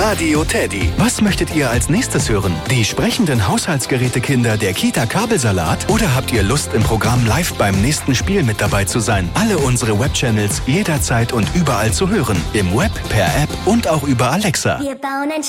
Radio Teddy. Was möchtet ihr als nächstes hören? Die sprechenden Haushaltsgerätekinder der Kita Kabelsalat? Oder habt ihr Lust, im Programm live beim nächsten Spiel mit dabei zu sein? Alle unsere Webchannels jederzeit und überall zu hören. Im Web, per App und auch über Alexa. Wir bauen ein